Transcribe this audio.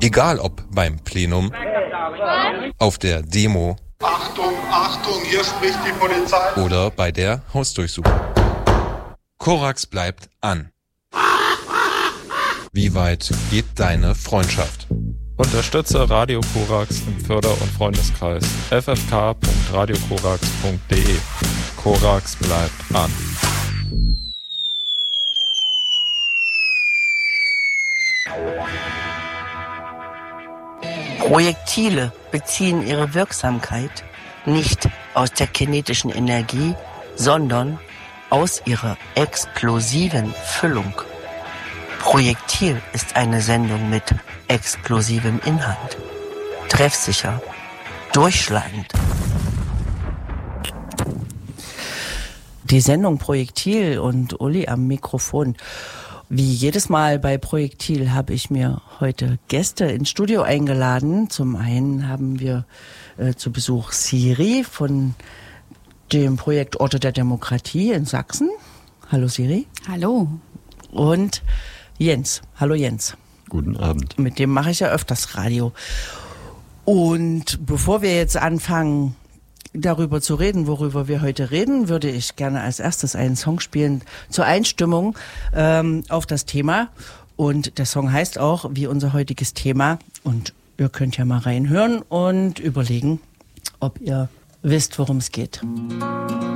Egal ob beim Plenum, auf der Demo, Achtung, Achtung, hier spricht die Polizei. Oder bei der Hausdurchsuchung. Korax bleibt an. Wie weit geht deine Freundschaft? Unterstütze Radio Korax im Förder- und Freundeskreis ffk.radiokorax.de. Korax bleibt an. Projektile beziehen ihre Wirksamkeit nicht aus der kinetischen Energie, sondern aus ihrer explosiven Füllung. Projektil ist eine Sendung mit explosivem Inhalt. Treffsicher, durchschlagend. Die Sendung Projektil und Uli am Mikrofon. Wie jedes Mal bei Projektil habe ich mir heute Gäste ins Studio eingeladen. Zum einen haben wir zu Besuch Siri von dem Projekt Orte der Demokratie in Sachsen. Hallo Siri. Hallo. Und Jens. Hallo Jens. Guten Abend. Mit dem mache ich ja öfters Radio. Und bevor wir jetzt anfangen, darüber zu reden, worüber wir heute reden, würde ich gerne als erstes einen Song spielen zur Einstimmung auf das Thema. Und der Song heißt auch wie unser heutiges Thema. Und ihr könnt ja mal reinhören und überlegen, ob ihr wisst, worum es geht.